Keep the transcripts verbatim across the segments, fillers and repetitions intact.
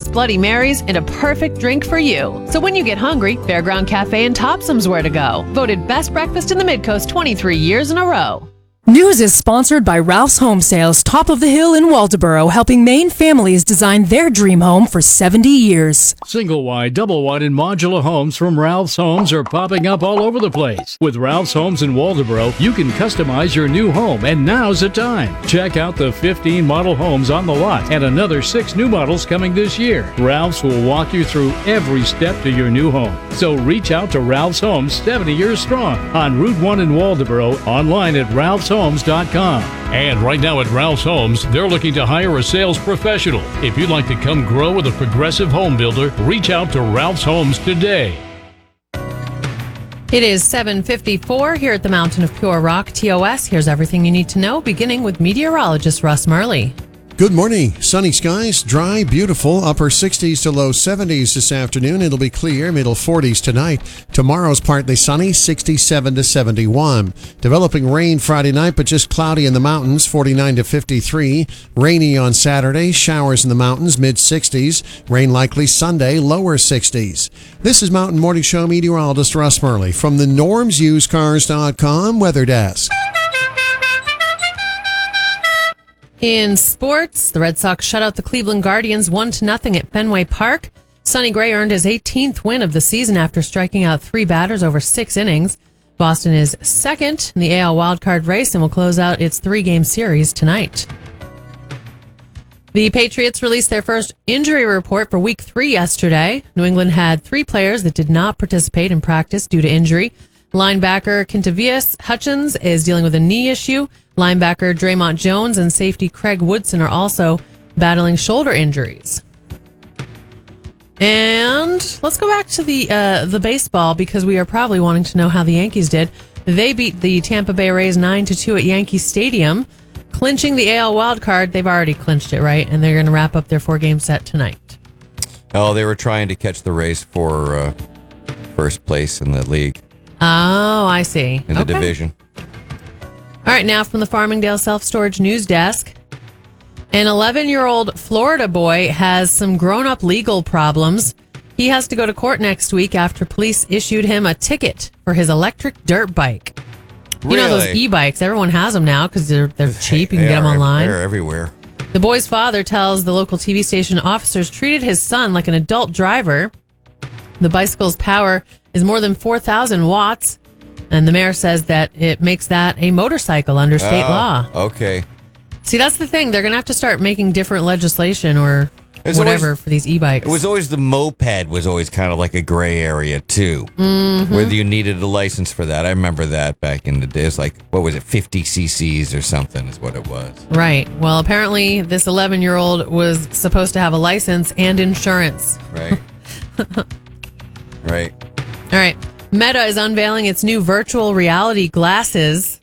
Bloody Marys, and a perfect drink for you. So when you get hungry, Fairground Cafe and Topsum's where to go. Voted best breakfast in the Midcoast twenty-three years in a row. News is sponsored by Ralph's Home Sales, top of the hill in Waldoboro, helping Maine families design their dream home for seventy years. Single wide, double wide, and modular homes from Ralph's Homes are popping up all over the place. With Ralph's Homes in Waldoboro, you can customize your new home, and now's the time. Check out the fifteen model homes on the lot and another six new models coming this year. Ralph's will walk you through every step to your new home. So reach out to Ralph's Homes, seventy years strong, on Route one in Waldoboro, online at ralphs homes dot com. And right now at Ralph's Homes, they're looking to hire a sales professional. If you'd like to come grow with a progressive home builder, reach out to Ralph's Homes today. It is seven fifty-four here at the Mountain of Pure Rock, T O S. Here's everything you need to know, beginning with meteorologist Russ Murley. Good morning. Sunny skies, dry, beautiful, upper sixties to low seventies this afternoon. It'll be clear, middle forties tonight. Tomorrow's partly sunny, sixty-seven to seventy-one. Developing rain Friday night, but just cloudy in the mountains, forty-nine to fifty-three. Rainy on Saturday, showers in the mountains, mid sixties. Rain likely Sunday, lower sixties. This is Mountain Morning Show meteorologist Russ Murley from the norms used cars dot com Weather Desk. In sports, the Red Sox shut out the Cleveland Guardians one to nothing at Fenway Park. Sonny Gray earned his eighteenth win of the season after striking out three batters over six innings. Boston is second in the A L wildcard race and will close out its three-game series tonight. The Patriots released their first injury report for week three yesterday. New England had three players that did not participate in practice due to injury. Linebacker Kentavious Hutchins is dealing with a knee issue. Linebacker Draymond Jones and safety Craig Woodson are also battling shoulder injuries. And let's go back to the uh, the baseball, because we are probably wanting to know how the Yankees did. They beat the Tampa Bay Rays nine to two at Yankee Stadium, clinching the A L wild card. They've already clinched it, right? And they're going to wrap up their four-game set tonight. Oh, they were trying to catch the race for uh, first place in the league. Oh, I see. In the okay. division. All right, now from the Farmingdale Self-Storage News Desk. An eleven-year-old Florida boy has some grown-up legal problems. He has to go to court next week after police issued him a ticket for his electric dirt bike. Really? You know those e-bikes, everyone has them now because they're, they're cheap. You can they get them are, online. They're everywhere. The boy's father tells the local T V station officers treated his son like an adult driver. The bicycle's power is more than four thousand watts. And the mayor says that it makes that a motorcycle under state oh, law. Okay. See, that's the thing. They're going to have to start making different legislation or It's whatever always, for these e-bikes. It was always the moped was always kind of like a gray area, too. Mm-hmm. Whether you needed a license for that. I remember that back in the days. Like, what was it, fifty cc's or something is what it was. Right. Well, apparently this eleven-year-old was supposed to have a license and insurance. Right. Right. All right. Meta is unveiling its new virtual reality glasses.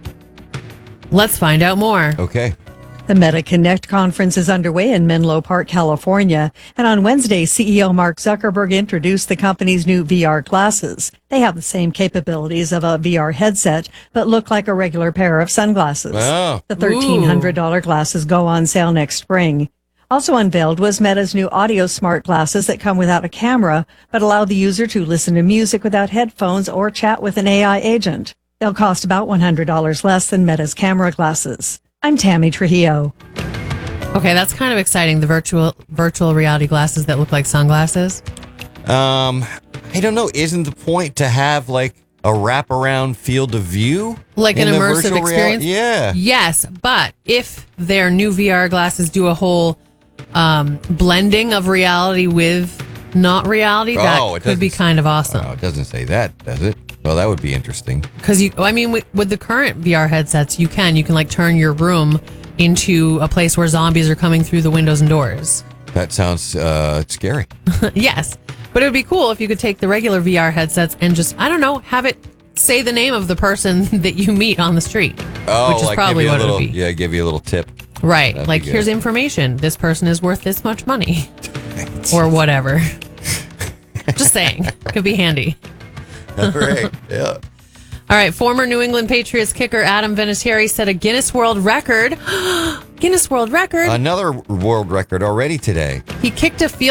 Let's find out more. Okay. The Meta Connect conference is underway in Menlo Park, California. And on Wednesday, C E O Mark Zuckerberg introduced the company's new V R glasses. They have the same capabilities of a V R headset, but look like a regular pair of sunglasses. Oh. The thirteen hundred dollars glasses go on sale next spring. Also unveiled was Meta's new audio smart glasses that come without a camera, but allow the user to listen to music without headphones or chat with an A I agent. They'll cost about one hundred dollars less than Meta's camera glasses. I'm Tammy Trujillo. Okay, that's kind of exciting. The virtual virtual reality glasses that look like sunglasses. Um, I don't know. Isn't the point to have like a wraparound field of view? Like an immersive experience? Real- yeah. Yes, but if their new V R glasses do a whole um, blending of reality with not reality, that oh, could be kind of awesome. Oh, it doesn't say that, does it? Well, that would be interesting. Because you, I mean, with, with the current V R headsets, you can you can like turn your room into a place where zombies are coming through the windows and doors. That sounds uh, scary. Yes, but it would be cool if you could take the regular V R headsets and just, I don't know, have it say the name of the person that you meet on the street. Oh, which is like probably give you what a little, it would be. Yeah, give you a little tip. Right, That'd like be here's good. information. This person is worth this much money, or whatever. Just saying, could be handy. All right. Yeah. All right, former New England Patriots kicker Adam Vinatieri set a Guinness World Record. Guinness World Record. Another world record already today. He kicked a field